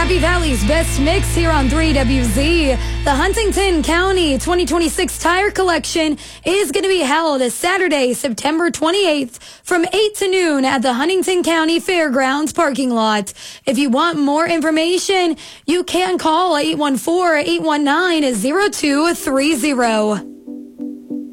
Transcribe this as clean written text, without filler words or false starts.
Happy Valley's best mix here on 3WZ. The Huntington County 2026 Tire Collection is going to be held Saturday, September 28th from 8 to noon at the Huntington County Fairgrounds parking lot. If you want more information, you can call 814-819-0230.